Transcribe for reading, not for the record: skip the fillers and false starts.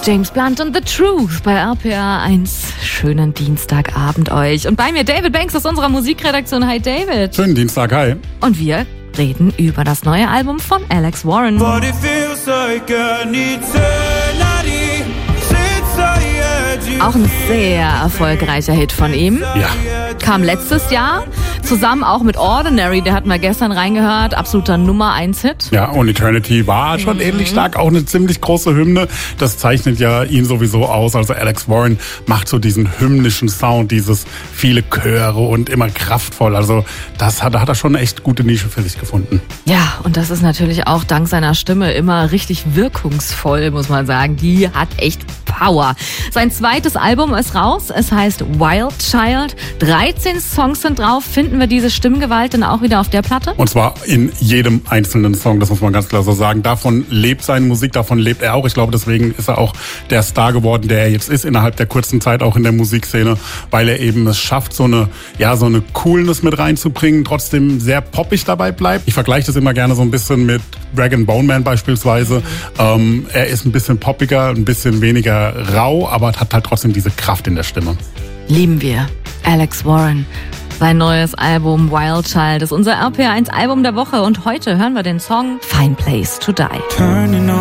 James Blunt und The Truth bei RPA 1. Schönen Dienstagabend euch. Und bei mir David Banks aus unserer Musikredaktion. Hi David. Schönen Dienstag, hi. Und wir reden über das neue Album von Alex Warren. Auch ein sehr erfolgreicher Hit von ihm. Ja. Kam letztes Jahr, zusammen auch mit Ordinary, der hatten wir gestern reingehört, absoluter Nummer 1 Hit. Ja, und Eternity war schon ähnlich stark, auch eine ziemlich große Hymne. Das zeichnet ja ihn sowieso aus. Also Alex Warren macht so diesen hymnischen Sound, dieses viele Chöre und immer kraftvoll. Also da hat er schon eine echt gute Nische für sich gefunden. Ja, und das ist natürlich auch dank seiner Stimme immer richtig wirkungsvoll, muss man sagen. Die hat echt Power. Sein zweites Album ist raus. Es heißt Wild Child. 13 Songs sind drauf. Finden wir diese Stimmgewalt dann auch wieder auf der Platte? Und zwar in jedem einzelnen Song, das muss man ganz klar so sagen. Davon lebt seine Musik, davon lebt er auch. Ich glaube, deswegen ist er auch der Star geworden, der er jetzt ist, innerhalb der kurzen Zeit auch in der Musikszene, weil er eben es schafft, so eine Coolness mit reinzubringen, trotzdem sehr poppig dabei bleibt. Ich vergleiche das immer gerne so ein bisschen mit Rag & Bone Man beispielsweise. Er ist ein bisschen poppiger, ein bisschen weniger rau, aber hat halt trotzdem diese Kraft in der Stimme. Lieben wir Alex Warren. Sein neues Album Wild Child ist unser RPA 1 Album der Woche und heute hören wir den Song Fine Place to Die.